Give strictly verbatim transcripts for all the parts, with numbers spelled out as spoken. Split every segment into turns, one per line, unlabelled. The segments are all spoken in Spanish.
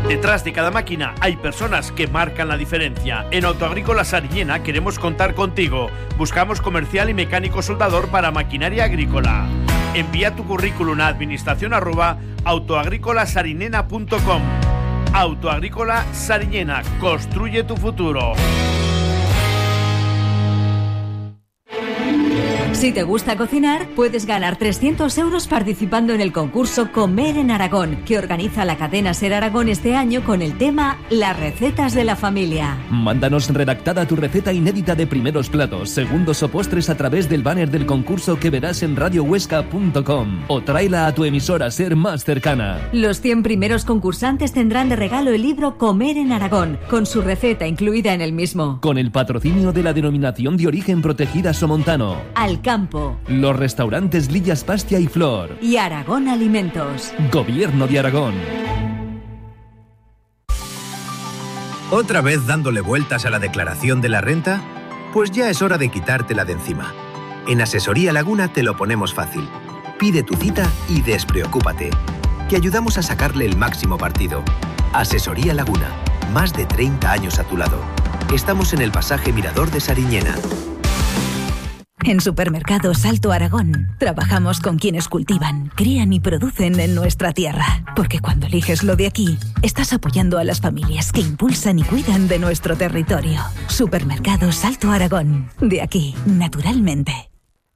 Detrás de cada máquina hay personas que marcan la diferencia. En Autoagrícola Sariñena queremos contar contigo. Buscamos comercial y mecánico soldador para maquinaria agrícola. Envía tu currículum a administración arroba autoagrícolasariñena punto com. Autoagrícola Sariñena, construye tu futuro.
Si te gusta cocinar, puedes ganar trescientos euros participando en el concurso Comer en Aragón, que organiza la cadena Ser Aragón este año con el tema Las recetas de la familia.
Mándanos redactada tu receta inédita de primeros platos, segundos o postres a través del banner del concurso que verás en radio huesca punto com o tráela a tu emisora Ser más cercana.
Los cien primeros concursantes tendrán de regalo el libro Comer en Aragón, con su receta incluida en el mismo.
Con el patrocinio de la Denominación de Origen Protegida Somontano,
Al Campo,
los restaurantes Lillas Pastia y Flor
y Aragón Alimentos.
Gobierno de Aragón.
¿Otra vez dándole vueltas a la declaración de la renta? Pues ya es hora de quitártela de encima. En Asesoría Laguna te lo ponemos fácil. Pide tu cita y despreocúpate, que ayudamos a sacarle el máximo partido. Asesoría Laguna, más de treinta años a tu lado. Estamos en el pasaje Mirador de Sariñena.
En Supermercados Alto Aragón trabajamos con quienes cultivan, crían y producen en nuestra tierra. Porque cuando eliges lo de aquí, estás apoyando a las familias que impulsan y cuidan de nuestro territorio. Supermercados Alto Aragón. De aquí, naturalmente.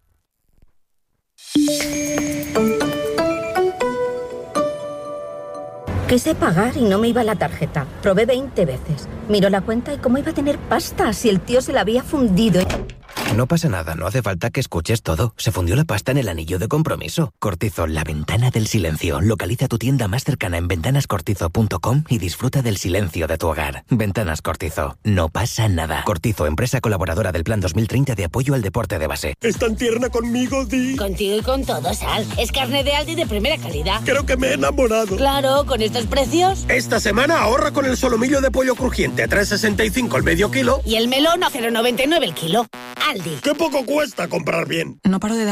Quise pagar y no me iba la tarjeta. Probé veinte veces. Miró la cuenta y cómo iba a tener pasta si el tío se la había fundido.
No pasa nada, no hace falta que escuches todo. Se fundió la pasta en el anillo de compromiso. Cortizo, la ventana del silencio. Localiza tu tienda más cercana en ventanas cortizo punto com y disfruta del silencio de tu hogar. Ventanas Cortizo. No pasa nada. Cortizo, empresa colaboradora del Plan dos mil treinta de apoyo al deporte de base.
¿Es tan tierna conmigo, Di?
Contigo y con todo, Sal. Es carne de Aldi de primera calidad.
Creo que me he enamorado.
Claro, con estos precios.
Esta semana ahorra con el solomillo de pollo crujiente a tres sesenta y cinco el medio kilo.
Y el melón a cero noventa y nueve el kilo. Aldi.
¡Qué poco cuesta comprar bien!
No paro de dar